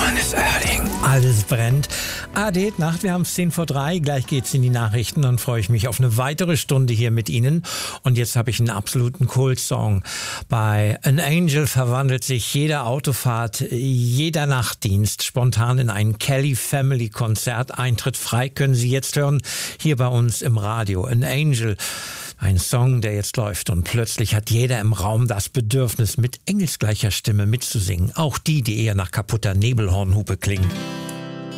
Johannes Oerding. Alles brennt. Ade, Nacht, wir haben es 2:10. Gleich geht's in die Nachrichten. Dann freue ich mich auf eine weitere Stunde hier mit Ihnen. Und jetzt habe ich einen absoluten Kult-Song. Bei An Angel verwandelt sich jede Autofahrt, jeder Nachtdienst spontan in ein Kelly Family Konzert. Eintritt frei, können Sie jetzt hören, hier bei uns im Radio. An Angel. Ein Song, der jetzt läuft, und plötzlich hat jeder im Raum das Bedürfnis, mit engelsgleicher Stimme mitzusingen. Auch die eher nach kaputter Nebelhornhupe klingen.